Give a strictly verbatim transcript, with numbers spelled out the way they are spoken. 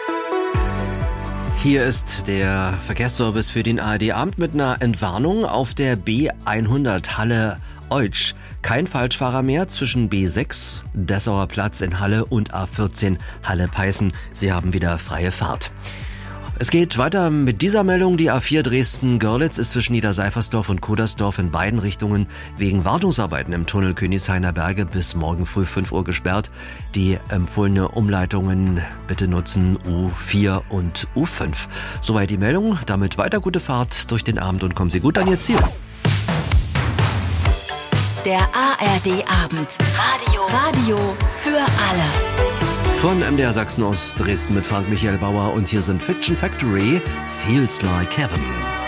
Hier ist der Verkehrsservice für den A R D-Abend mit einer Entwarnung auf der B hundert Halle-Eutsch. Kein Falschfahrer mehr zwischen B sechs, Dessauer Platz in Halle und A vierzehn Halle-Peißen. Sie haben wieder freie Fahrt. Es geht weiter mit dieser Meldung. Die A vier Dresden-Görlitz ist zwischen Niederseifersdorf und Kodersdorf in beiden Richtungen wegen Wartungsarbeiten im Tunnel Königshainer Berge bis morgen früh fünf Uhr gesperrt. Die empfohlene Umleitungen bitte nutzen U vier und U fünf. Soweit die Meldung. Damit weiter gute Fahrt durch den Abend und kommen Sie gut an Ihr Ziel. Der A R D-Abend. Radio. Radio für alle. Von M D R Sachsen aus Dresden mit Frank Michael Bauer und hier sind Fiction Factory, Feels Like Heaven.